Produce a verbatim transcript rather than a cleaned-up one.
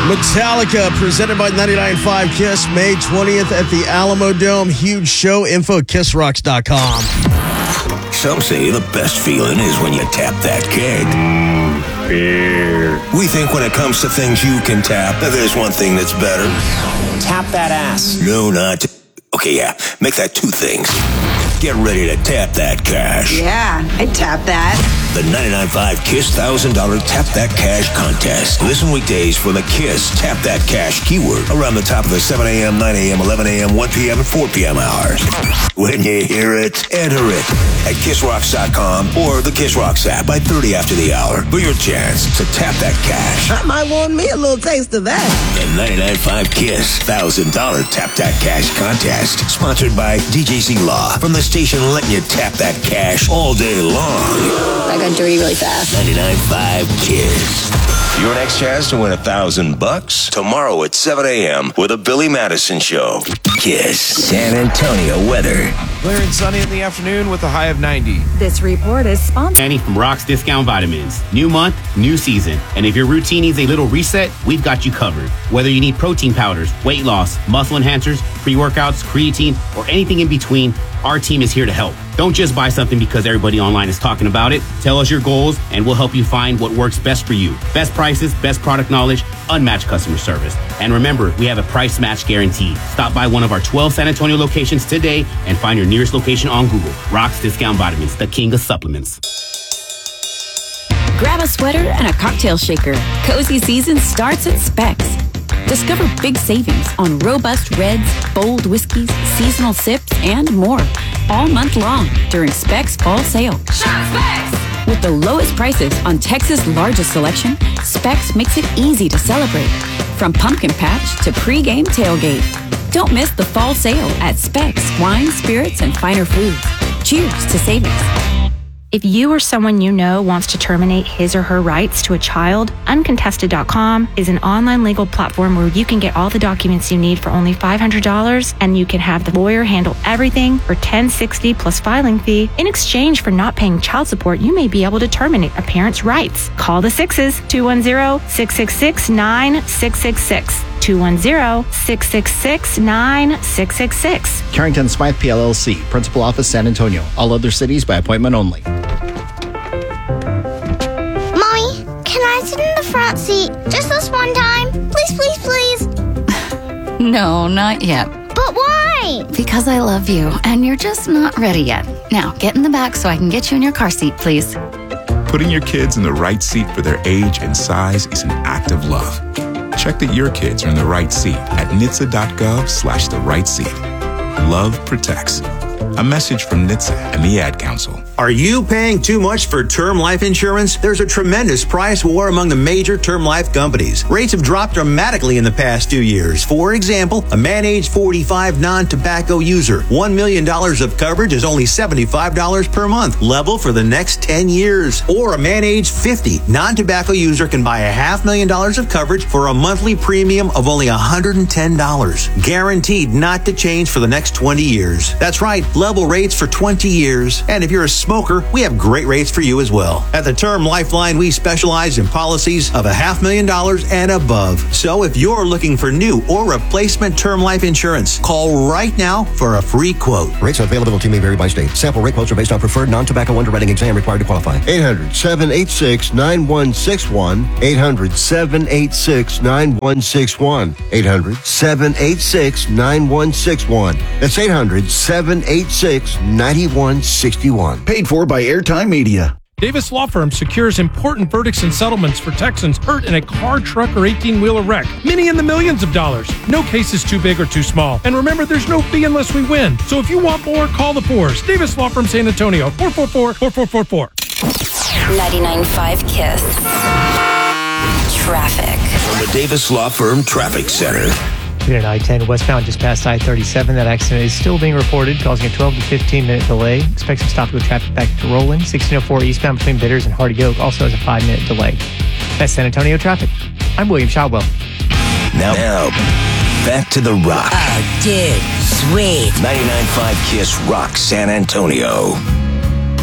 Metallica, presented by ninety-nine point five KISS, May twentieth at the Alamo Dome. Huge show. Info at kiss rocks dot com. Some say the best feeling is when you tap that keg. Mm, beer. We think when it comes to things you can tap, that there's one thing that's better. Tap that ass. No, not... Okay, yeah, make that two things. Get ready to tap that cash. Yeah, I'd tap that. The ninety-nine point five KISS one thousand dollars Tap That Cash contest. Listen weekdays for the KISS Tap That Cash keyword around the top of the seven a.m., nine a.m., eleven a.m., one p.m., and four p.m. hours. When you hear it, enter it at kiss rocks dot com or the Kiss Rocks app by thirty after the hour for your chance to tap that cash. I might want me a little taste of that. The ninety-nine point five KISS one thousand dollars Tap That Cash contest. Sponsored by D J Z Law from the station letting you tap that cash all day long. I got dirty really fast. ninety-nine point five KISS. Your next chance to win a thousand bucks tomorrow at seven a.m. with a Billy Madison Show. KISS San Antonio weather. Clear and sunny in the afternoon with a high of ninety. This report is sponsored. Danny from Rock's Discount Vitamins. New month, new season. And if your routine needs a little reset, we've got you covered. Whether you need protein powders, weight loss, muscle enhancers, pre-workouts, creatine, or anything in between, our team is here to help. Don't just buy something because everybody online is talking about it. Tell us your goals, and we'll help you find what works best for you. Best prices, best product knowledge, unmatched customer service. And remember, we have a price match guarantee. Stop by one of our twelve San Antonio locations today and find your nearest location on Google. Rock's Discount Vitamins, the king of supplements. Grab a sweater and a cocktail shaker. Cozy season starts at Specs. Discover big savings on robust reds, bold whiskeys, seasonal sips, and more. All month long during Specs Fall Sale. Shop Specs! With the lowest prices on Texas' largest selection, Specs makes it easy to celebrate. From pumpkin patch to pre-game tailgate. Don't miss the fall sale at Specs Wine, Spirits, and Finer Foods. Cheers to savings. If you or someone you know wants to terminate his or her rights to a child, uncontested dot com is an online legal platform where you can get all the documents you need for only five hundred dollars, and you can have the lawyer handle everything for ten sixty plus filing fee. In exchange for not paying child support, you may be able to terminate a parent's rights. Call the Sixes, two one zero, six six six, nine six six six. two one zero, six six six, nine six six six. Carrington Smythe P L L C, Principal Office, San Antonio. All other cities by appointment only. Mommy, can I sit in the front seat just this one time? Please, please, please. No, not yet. But why? Because I love you, and you're just not ready yet. Now, get in the back so I can get you in your car seat, please. Putting your kids in the right seat for their age and size is an act of love. Check that your kids are in the right seat at N H T S A dot gov slash the right seat. Love protects. A message from N H T S A and the Ad Council. Are you paying too much for term life insurance? There's a tremendous price war among the major term life companies. Rates have dropped dramatically in the past two years. For example, a man age forty-five non-tobacco user, one million dollars of coverage is only seventy-five dollars per month, level for the next ten years. Or a man age fifty non-tobacco user can buy a half million dollars of coverage for a monthly premium of only one hundred ten dollars. Guaranteed not to change for the next twenty years. That's right, level rates for twenty years. And if you're a smoker, we have great rates for you as well. At the Term Lifeline, we specialize in policies of a half million dollars and above. So if you're looking for new or replacement term life insurance, call right now for a free quote. Rates and availability may vary by state. Sample rate quotes are based on preferred non-tobacco underwriting exam required to qualify. eight hundred, seven eight six, nine one six one. eight hundred, seven eight six, nine one six one. eight hundred, seven eight six, nine one six one. That's eight hundred, seven eight six, nine one six one. Paid for by Airtime Media. Davis Law Firm secures important verdicts and settlements for Texans hurt in a car, truck, or eighteen-wheeler wreck. Many in the millions of dollars. No case is too big or too small. And remember, there's no fee unless we win. So if you want more, call the Fours. Davis Law Firm San Antonio, four four four, four four four four. ninety-nine point five KISS. Traffic. From the Davis Law Firm Traffic Center. At I ten westbound just past I thirty-seven. That accident is still being reported, causing a twelve to fifteen minute delay. Expect some stop-go traffic back to Roland. sixteen oh four eastbound between Bitters and Hardy Oak also has a five minute delay. That's San Antonio traffic. I'm William Shotwell. Now, now, back to the rock. Oh, dude, sweet. ninety-nine point five KISS Rock San Antonio.